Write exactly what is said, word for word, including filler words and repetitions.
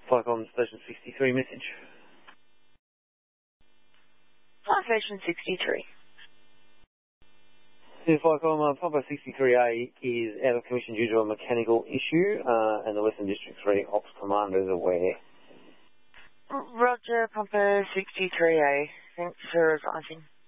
Flycom Station sixty-three message. Flight Station sixty-three. Yeah, Flycom, uh, Pumper sixty-three A is out of commission due to a mechanical issue, uh, and the Western District three Ops Commander is aware. Roger, Pumper sixty-three A. Thanks for advising.